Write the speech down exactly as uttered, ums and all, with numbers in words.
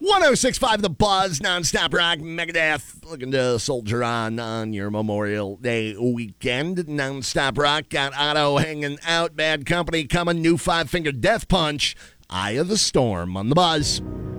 ten sixty-five The Buzz, nonstop rock, Megadeth, looking to soldier on on your Memorial Day weekend. Nonstop rock, got Otto hanging out, Bad Company coming, new Five Finger Death Punch, Eye of the Storm on The Buzz.